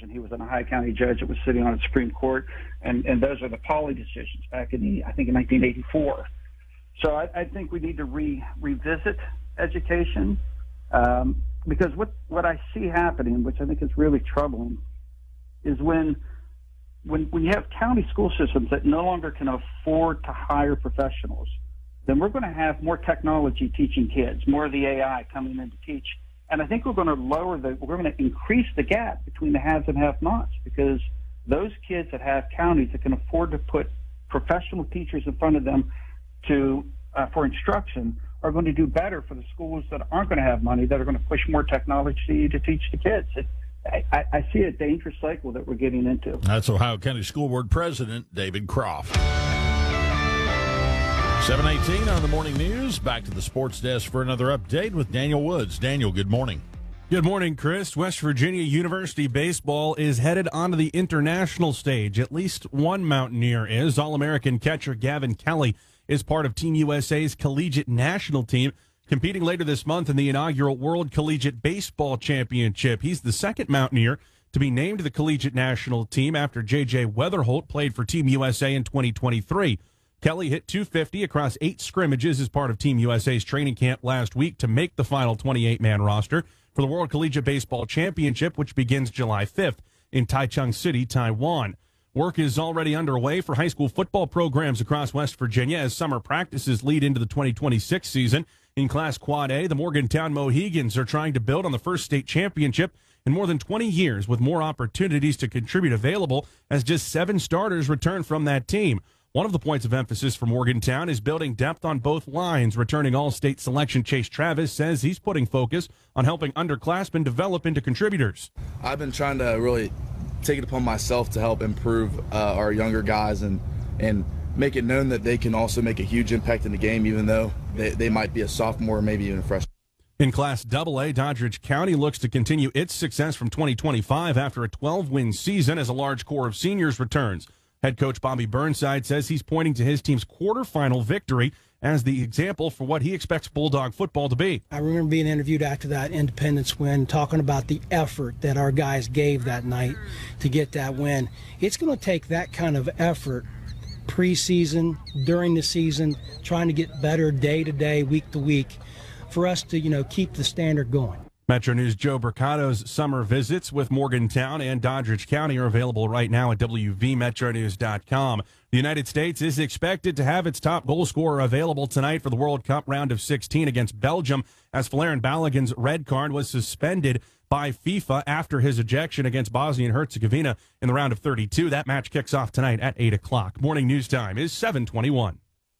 decision. He was an Ohio County judge that was sitting on the Supreme Court, and those are the Pauley decisions back in 1984. So I think we need to revisit education because what I see happening, which I think is really troubling, is when you have county school systems that no longer can afford to hire professionals, then we're going to have more technology teaching kids, more of the AI coming in to teach. And I think we're going to increase the gap between the haves and have-nots, because those kids that have counties that can afford to put professional teachers in front of them for instruction are going to do better for the schools that aren't going to have money, that are going to push more technology to teach the kids. I see a dangerous cycle that we're getting into. That's Ohio County School Board President David Croft. 7:18 on the morning news. Back to the sports desk for another update with Daniel Woods. Daniel, good morning. Good morning, Chris. West Virginia University baseball is headed onto the international stage. At least one Mountaineer is. All-American catcher Gavin Kelly is part of Team USA's collegiate national team, competing later this month in the inaugural World Collegiate Baseball Championship. He's the second Mountaineer to be named to the collegiate national team after J.J. Weatherholt played for Team USA in 2023. Kelly hit .250 across 8 scrimmages as part of Team USA's training camp last week to make the final 28-man roster for the World Collegiate Baseball Championship, which begins July 5th in Taichung City, Taiwan. Work is already underway for high school football programs across West Virginia as summer practices lead into the 2026 season. In Class Quad A, the Morgantown Mohegans are trying to build on the first state championship in more than 20 years, with more opportunities to contribute available as just 7 starters return from that team. One of the points of emphasis for Morgantown is building depth on both lines. Returning All-State selection Chase Travis says he's putting focus on helping underclassmen develop into contributors. I've been trying to really take it upon myself to help improve our younger guys and make it known that they can also make a huge impact in the game, even though they might be a sophomore or maybe even a freshman. In Class AA, Doddridge County looks to continue its success from 2025 after a 12-win season as a large core of seniors returns. Head coach Bobby Burnside says he's pointing to his team's quarterfinal victory as the example for what he expects Bulldog football to be. I remember being interviewed after that Independence win, talking about the effort that our guys gave that night to get that win. It's going to take that kind of effort preseason, during the season, trying to get better day to day, week to week, for us to, keep the standard going. Metro News' Joe Bricato's summer visits with Morgantown and Doddridge County are available right now at WVMetroNews.com. The United States is expected to have its top goal scorer available tonight for the World Cup round of 16 against Belgium, as Folarin Balogun's red card was suspended by FIFA after his ejection against Bosnia and Herzegovina in the round of 32. That match kicks off tonight at 8 o'clock. Morning news time is 7:21.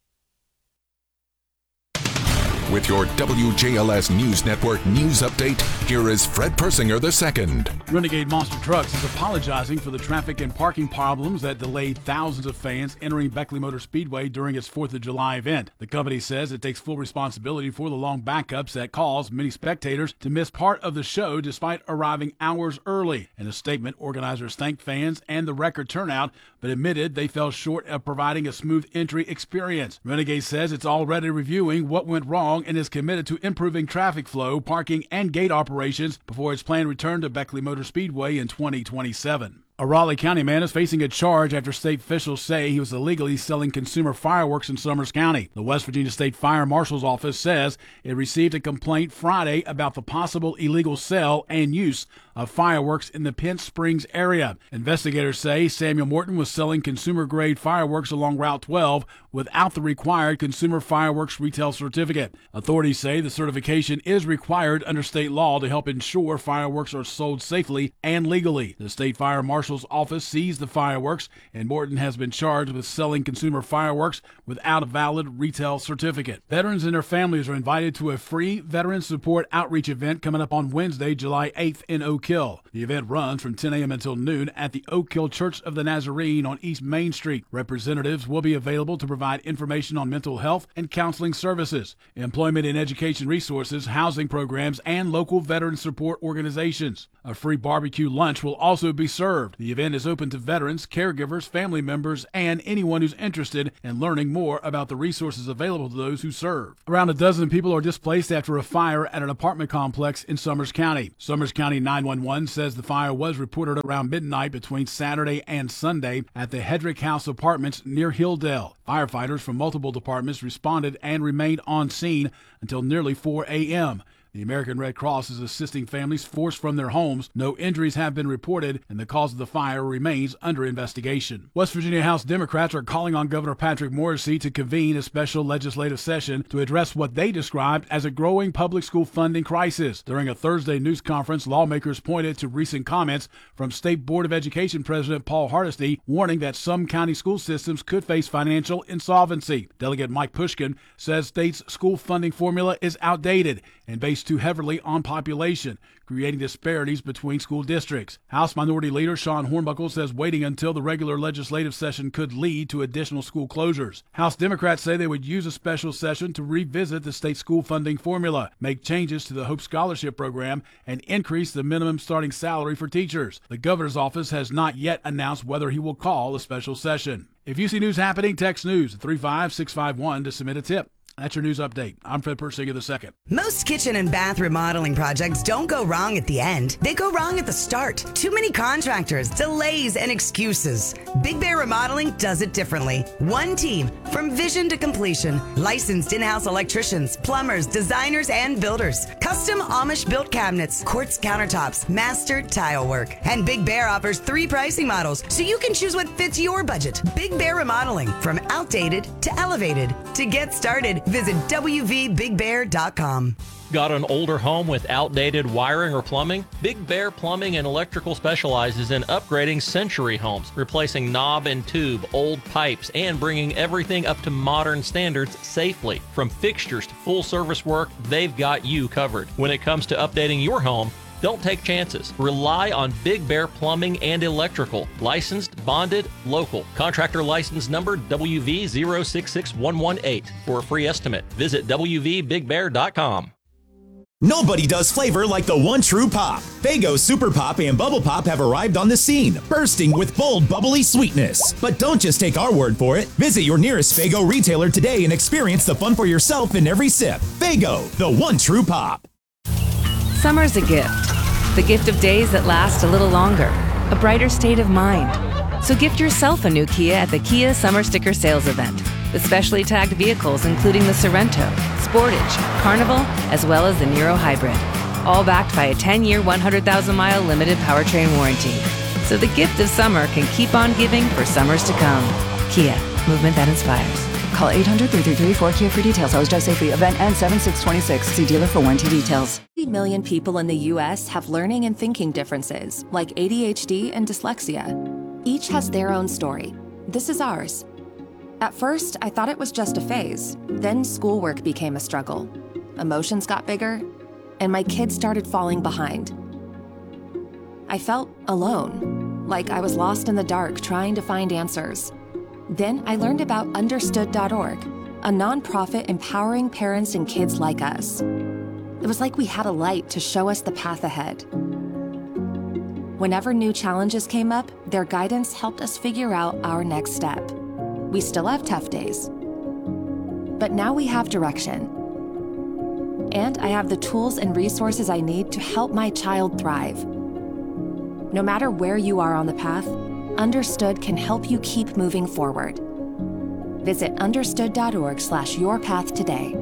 With your WJLS News Network news update, here is Fred Persinger II. Renegade Monster Trucks is apologizing for the traffic and parking problems that delayed thousands of fans entering Beckley Motor Speedway during its 4th of July event. The company says it takes full responsibility for the long backups that caused many spectators to miss part of the show despite arriving hours early. In a statement, organizers thanked fans and the record turnout, but admitted they fell short of providing a smooth entry experience. Renegade says it's already reviewing what went wrong and is committed to improving traffic flow, parking, and gate operations before its planned return to Beckley Motor Speedway in 2027. A Raleigh County man is facing a charge after state officials say he was illegally selling consumer fireworks in Summers County. The West Virginia State Fire Marshal's Office says it received a complaint Friday about the possible illegal sale and use of fireworks in the Pent Springs area. Investigators say Samuel Morton was selling consumer-grade fireworks along Route 12 without the required consumer fireworks retail certificate. Authorities say the certification is required under state law to help ensure fireworks are sold safely and legally. The State Fire Marshal's Office seized the fireworks, and Morton has been charged with selling consumer fireworks without a valid retail certificate. Veterans and their families are invited to a free Veteran Support Outreach event coming up on Wednesday, July 8th in Oak Hill. The event runs from 10 a.m. until noon at the Oak Hill Church of the Nazarene on East Main Street. Representatives will be available to provide information on mental health and counseling services, employment and education resources, housing programs, and local veteran support organizations. A free barbecue lunch will also be served. The event is open to veterans, caregivers, family members, and anyone who's interested in learning more about the resources available to those who serve. Around a dozen people are displaced after a fire at an apartment complex in Summers County. Summers County 911 says the fire was reported around midnight between Saturday and Sunday at the Hedrick House Apartments near Hilldale. Firefighters from multiple departments responded and remained on scene until nearly 4 a.m. The American Red Cross is assisting families forced from their homes. No injuries have been reported, and the cause of the fire remains under investigation. West Virginia House Democrats are calling on Governor Patrick Morrisey to convene a special legislative session to address what they described as a growing public school funding crisis. During a Thursday news conference, lawmakers pointed to recent comments from State Board of Education President Paul Hardesty, warning that some county school systems could face financial insolvency. Delegate Mike Pushkin says state's school funding formula is outdated and based too heavily on population, creating disparities between school districts. House Minority Leader Sean Hornbuckle says waiting until the regular legislative session could lead to additional school closures. House Democrats say they would use a special session to revisit the state school funding formula, make changes to the Hope Scholarship Program, and increase the minimum starting salary for teachers. The governor's office has not yet announced whether he will call a special session. If you see news happening, text news at 35651 to submit a tip. That's your news update. I'm Fred Persinger II. Most kitchen and bath remodeling projects don't go wrong at the end. They go wrong at the start. Too many contractors, delays, and excuses. Big Bear Remodeling does it differently. One team, from vision to completion. Licensed in-house electricians, plumbers, designers, and builders. Custom Amish-built cabinets, quartz countertops, mastered tile work. And Big Bear offers 3 pricing models, so you can choose what fits your budget. Big Bear Remodeling, from outdated to elevated. To get started, visit WVBigBear.com. Got an older home with outdated wiring or plumbing? Big Bear Plumbing and Electrical specializes in upgrading century homes, replacing knob and tube, old pipes, and bringing everything up to modern standards safely. From fixtures to full service work, they've got you covered. When it comes to updating your home, don't take chances. Rely on Big Bear Plumbing and Electrical. Licensed, bonded, local. Contractor license number WV066118. For a free estimate, visit WVBigBear.com. Nobody does flavor like the one true pop. Faygo Super Pop and Bubble Pop have arrived on the scene, bursting with bold, bubbly sweetness. But don't just take our word for it. Visit your nearest Faygo retailer today and experience the fun for yourself in every sip. Faygo, the one true pop. Summer's a gift. The gift of days that last a little longer. A brighter state of mind. So gift yourself a new Kia at the Kia Summer Sticker Sales Event. With specially tagged vehicles including the Sorrento, Sportage, Carnival, as well as the Niro Hybrid. All backed by a 10-year, 100,000-mile limited powertrain warranty. So the gift of summer can keep on giving for summers to come. Kia, movement that inspires. Call 800-333-4KIA for details. Always drive safely. Event ends 7/6/26. See dealer for warranty details. 80 million people in the U.S. have learning and thinking differences, like ADHD and dyslexia. Each has their own story. This is ours. At first, I thought it was just a phase. Then schoolwork became a struggle. Emotions got bigger, and my kids started falling behind. I felt alone, like I was lost in the dark trying to find answers. Then I learned about Understood.org, a nonprofit empowering parents and kids like us. It was like we had a light to show us the path ahead. Whenever new challenges came up, their guidance helped us figure out our next step. We still have tough days, but now we have direction. And I have the tools and resources I need to help my child thrive. No matter where you are on the path, Understood can help you keep moving forward. Visit understood.org/yourpath today.